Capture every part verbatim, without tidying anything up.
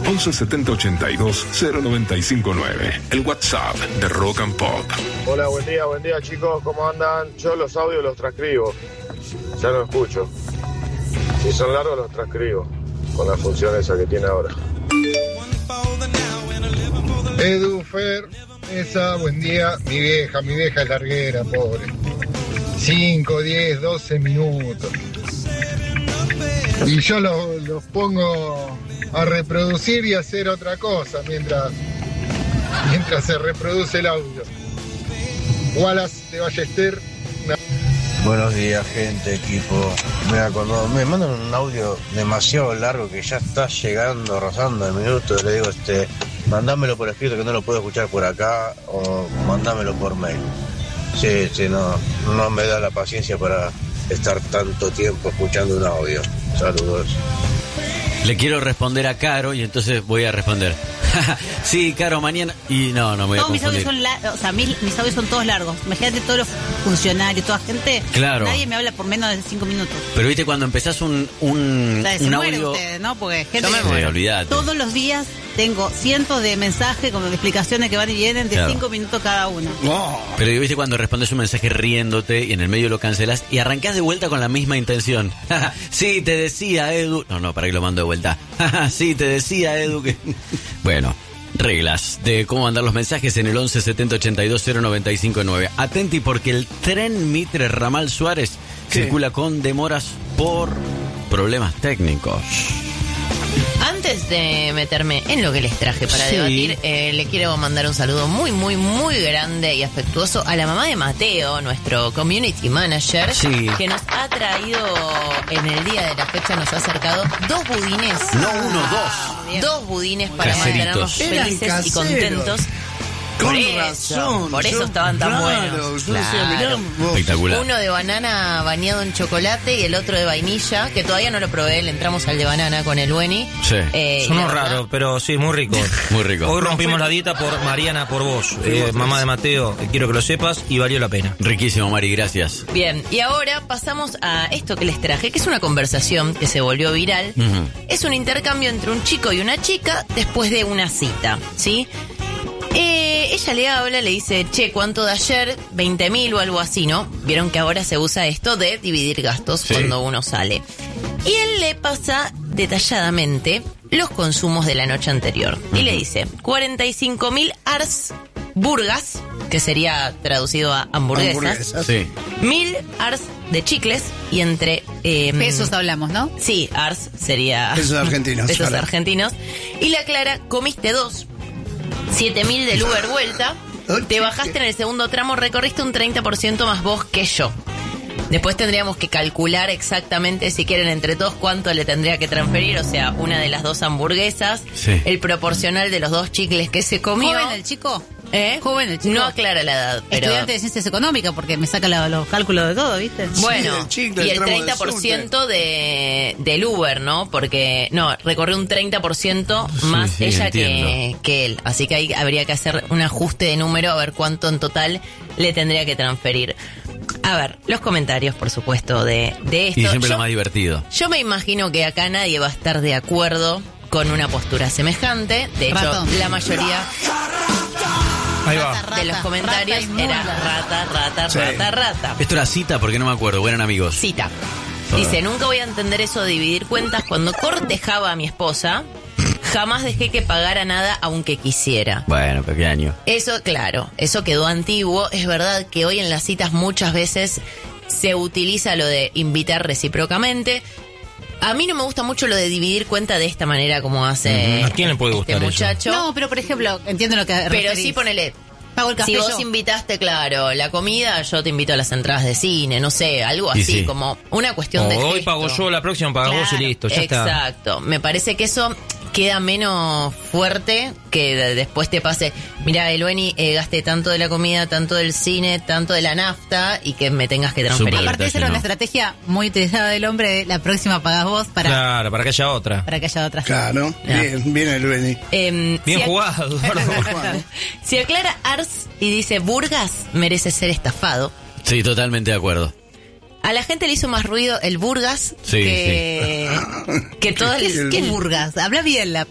once setenta ochenta y dos cero noventa y cinco nueve. El WhatsApp de Rock and Pop. Hola, buen día, buen día chicos, ¿cómo andan? Yo los audios los transcribo, ya no escucho. Si son largos los transcribo, con la función esa que tiene ahora. Edu, Fer, esa, buen día. Mi vieja, mi vieja es larguera, pobre. cinco, diez, doce minutos. Y yo los, los pongo a reproducir y a hacer otra cosa mientras, mientras se reproduce el audio. Wallace de Ballester. Una... Buenos días, gente, equipo. Me acordó, me mandan un audio demasiado largo que ya está llegando, rozando el minuto. Le digo, este, mandámelo por escrito que no lo puedo escuchar por acá, o mandámelo por mail. Sí, sí, no, no me da la paciencia para estar tanto tiempo escuchando un audio. Saludos. Le quiero responder a Caro y entonces voy a responder. Sí, Caro, mañana. Y no, no me voy todos a mis audios confundir. son largos, o sea, mis, mis audios son todos largos. Imagínate todos los funcionarios, toda gente. Claro. Nadie me habla por menos de cinco minutos. Pero viste, cuando empezás un, un, O sea, se un mueren audio. ustedes, ¿no? Porque gente. Sí, olvídate. Todos los días tengo cientos de mensajes con explicaciones que van y vienen de Claro. cinco minutos cada uno. Pero viste cuando respondes un mensaje riéndote y en el medio lo cancelas y arrancás de vuelta con la misma intención. Sí, te decía Edu. No, no, para que lo mando de vuelta. Sí, te decía Edu que. Bueno. Reglas de cómo mandar los mensajes en el once setenta ochenta y dos cero noventa y cinco nueve. Atenti porque el tren Mitre Ramal Suárez ¿Qué? circula con demoras por problemas técnicos. Antes de meterme en lo que les traje para Sí. debatir, eh, le quiero mandar un saludo muy, muy, muy grande y afectuoso a la mamá de Mateo, nuestro community manager, Sí. que nos ha traído en el día de la fecha, nos ha acercado dos budines. No uno, dos. Dos budines para Caseritos. mantenernos Eran felices y caseros. contentos. Con Por eso, razón. por eso yo- estaban tan claro, buenos. yo decía, mirá Claro. vos. Espectacular. Uno de banana bañado en chocolate y el otro de vainilla, que todavía no lo probé, le entramos al de banana con el Bueni. Sí. Eh, y Sonó la verdad, raro, pero sí, muy rico. Muy rico. Hoy rompimos la dieta por Mariana, por vos, eh, mamá de Mateo. eh, Quiero que lo sepas y valió la pena. Riquísimo, Mari, gracias. Bien, y ahora pasamos a esto que les traje, que es una conversación que se volvió viral. Ujú. Es un intercambio entre un chico y una chica después de una cita, ¿sí? Eh, ella le habla, le dice, che, ¿cuánto de ayer? veinte mil o algo así, ¿no? Vieron que ahora se usa esto de dividir gastos Sí. cuando uno sale. Y él le pasa detalladamente los consumos de la noche anterior. Y le dice, cuarenta y cinco mil ars burgas, que sería traducido a hamburguesas. Hamburguesas. Sí. Mil ars de chicles y entre... eh, Pesos hablamos, ¿no? Sí, ars sería... Pesos argentinos, Pesos claro. argentinos. Y la Clara, comiste dos. Siete mil del Uber vuelta. Te bajaste en el segundo tramo, recorriste un treinta por ciento más vos que yo. Después tendríamos que calcular exactamente, si quieren, entre todos cuánto le tendría que transferir. O sea, una de las dos hamburguesas, Sí. el proporcional de los dos chicles que se comió. ¿Joven el chico? ¿Eh? Joven el chico. No aclara la edad, pero... Estudiante de ciencias económicas, porque me saca la- los cálculos de todo, ¿viste? Bueno, Sí, el chicle, y el el tramo de treinta por ciento de, del Uber, ¿no? Porque, no, recorrió un treinta por ciento más sí, ella que, entiendo. que él. Así que ahí habría que hacer un ajuste de número a ver cuánto en total le tendría que transferir. A ver, los comentarios, por supuesto, de, de esto. Y siempre yo, lo más divertido. yo me imagino que acá nadie va a estar de acuerdo con una postura semejante. De hecho, Ratón. la mayoría Ahí va. Rata, de los rata, comentarios rata era inmunda. rata, rata, Sí. rata, rata. Esto era cita porque no me acuerdo. Eran amigos. Cita. Ah. Dice, nunca voy a entender eso de dividir cuentas. Cuando cortejaba a mi esposa, jamás dejé que pagara nada aunque quisiera. Bueno, pequeño. Eso, claro, eso quedó antiguo. Es verdad que hoy en las citas muchas veces se utiliza lo de invitar recíprocamente. A mí no me gusta mucho lo de dividir cuenta de esta manera como hace ¿A quién le puede este gustar eso? muchacho. No, pero por ejemplo, entiendo lo que Pero referís. sí ponele... Pago el café Si vos yo. invitaste, claro, la comida, yo te invito a las entradas de cine, no sé, algo Y así, sí. como una cuestión de O hoy gesto. pago yo, la próxima paga vos y Claro, listo, ya está. Exacto. Me parece que eso queda menos fuerte que de- después te pase, mira, Elueni, eh, gasté tanto de la comida, tanto del cine, tanto de la nafta y que me tengas que transferir. Súper. Aparte, esa era no. una estrategia muy utilizada del hombre de la próxima pagás vos para, Claro, para que haya otra. para que haya otra. Claro, Ya. bien, bien el Beni. Em, Bien si ac- jugado, Eduardo. Si aclara Ars y dice Burgas, merece ser estafado. Sí, totalmente de acuerdo. A la gente le hizo más ruido el Burgas Sí, que, que todo ¿Qué, es- el... qué burgas? Habla bien la...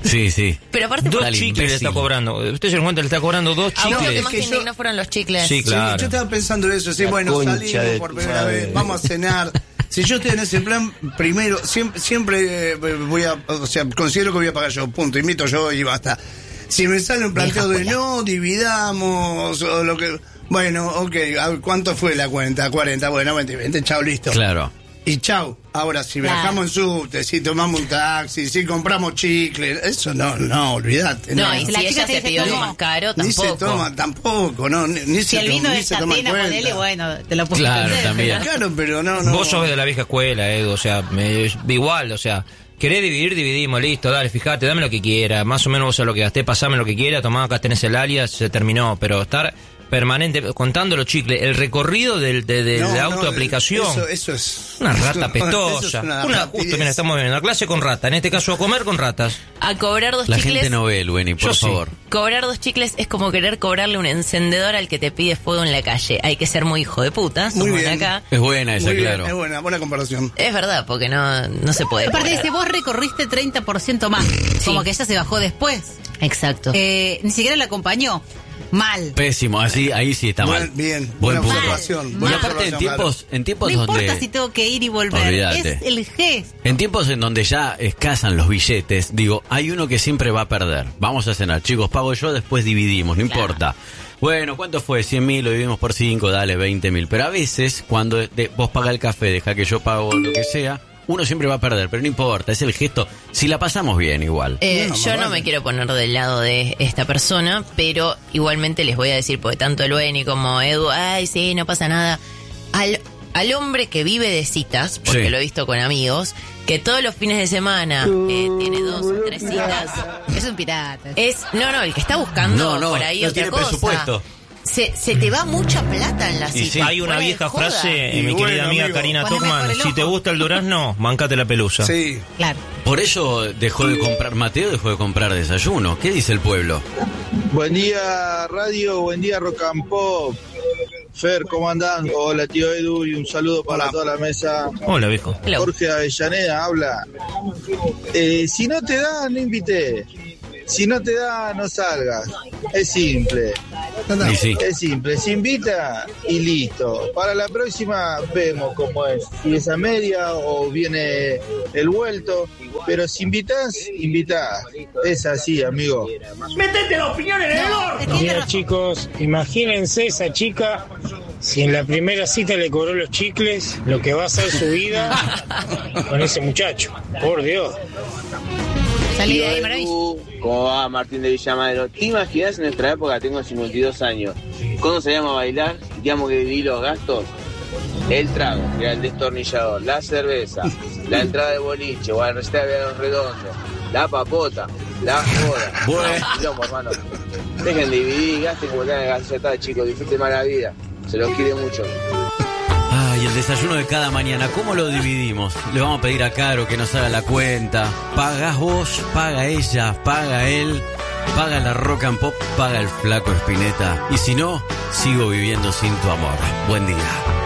Sí, sí. Pero aparte, Dos Dale, chicles le imbécil. está cobrando. Usted se da cuenta, le está cobrando dos a vos lo que chicles. más que te yo- indignó fueron los chicles. Sí, claro. Sí, yo estaba pensando eso, sí, La bueno, concha salimos de por tu primera madre. vez, vamos a cenar. Si yo estoy en ese plan, primero, siempre, siempre eh, voy a, o sea, considero que voy a pagar yo, punto, invito yo y basta. Si me sale un planteo de no, dividamos, o lo que... Bueno, ok, a ver, ¿cuánto fue la cuenta? cuarenta, bueno, veinte, veinte, chao, listo. Claro. Y chau. Ahora, si Claro. viajamos en subte, si tomamos un taxi, si compramos chicle, eso no, no, olvídate. No, No, y La si chica ella te se dice, pidió algo "Toma". más caro, ni tampoco. se toma tampoco, no, ni, ni Si se el toma, vino ni de se toma en Catena, cuenta. ponele, bueno, te lo puedo Claro, entender, también. pero- Claro, pero no, no. Vos sos de la vieja escuela, Edu, o sea, me- igual, o sea, querés dividir, dividimos, listo, dale, fíjate, dame lo que quiera, más o menos vos sabés lo que gasté, pasame lo que quiera, tomá, acá tenés el alias, se terminó, pero estar permanente, contando los chicles, el recorrido del, de, de No, la no, autoaplicación. Eso, eso es. Una rata eso es pestosa. una Una, rapidez. justo, mira, estamos viendo una clase con rata, en este caso a comer con ratas. A cobrar dos La chicles. gente no ve, Lueni, por Yo sí. favor. Cobrar dos chicles es como querer cobrarle un encendedor al que te pide fuego en la calle. Hay que ser muy hijo de puta, Muy somos bien. de acá. Es buena esa, Muy bien, claro. es buena, buena comparación. Es verdad, porque no, no se puede. Aparte cobrar. dice, vos recorriste treinta por ciento más. Como que ella se bajó después. Exacto. Eh, ni siquiera la acompañó. Mal. Pésimo, así, ahí sí está Buen- mal. bien, Buen buena punto. observación, Y buena aparte en observación, tiempos, en No tiempos importa donde si tengo que ir y volver. Olvídate. Es el gesto. en tiempos en donde ya escasan los billetes, digo, hay uno que siempre va a perder. Vamos a cenar, chicos, pago yo, después dividimos, no Claro. importa. Bueno, ¿cuánto fue? cien mil, lo dividimos por cinco, dale, veinte mil. Pero a veces, cuando de- vos pagas el café, deja que yo pago lo que sea, uno siempre va a perder, pero no importa, es el gesto. Si la pasamos bien igual. Eh, No, yo más no vale. me quiero poner del lado de esta persona, pero igualmente les voy a decir, porque tanto Lueni como Edu, ay, sí, no pasa nada. Al, al hombre que vive de citas, porque Sí. lo he visto con amigos, que todos los fines de semana eh, tiene dos o tres citas, Es un pirata. es, no, no, el que está buscando No, no, por ahí no otra tiene cosa. presupuesto. Se, se te va mucha plata en la Y cita. sí. Hay una Fuera de vieja joda. frase, Y mi bueno, querida amiga amigo. Karina Poneme por Tocman, el si te ojo. gusta el durazno, mancate la pelusa. Sí. Claro. Por eso dejó de comprar Mateo, dejó de comprar desayuno. ¿Qué dice el pueblo? Buen día radio, buen día Rock and Pop. Fer, ¿cómo andán? Hola tío Edu y un saludo para Hola. toda la mesa. Hola, viejo. Hello. Jorge Avellaneda habla. Eh, si no te da, no invité. Si no te da, no salgas. Es simple. Anda. Y sí. Es simple, se invita y listo. Para la próxima vemos cómo es. Si es a media o viene el vuelto. Pero si invitas, invitás. Es así, amigo. Mira chicos, imagínense esa chica si en la primera cita le cobró los chicles, lo que va a ser su vida con ese muchacho. Por Dios. Salí de ahí, maravilla. ¿Cómo va Martín de Villamadero? ¿Te imaginas en nuestra época? Tengo cincuenta y dos años. Cuando salíamos a bailar, digamos que dividí los gastos. El trago, que era el destornillador, la cerveza, la entrada de boliche, o a la receta de los redondos, la papota, la joda. Bueno. No, hermano. Dejen de dividir, gasten como tengan que gastar, chicos. Disfruten más la vida. Se los quiere mucho. Ay, el desayuno de cada mañana, ¿cómo lo dividimos? Le vamos a pedir a Caro que nos haga la cuenta. Pagás vos, paga ella, paga él, paga la Rock and Pop, paga el flaco Spinetta. Y si no, sigo viviendo sin tu amor. Buen día.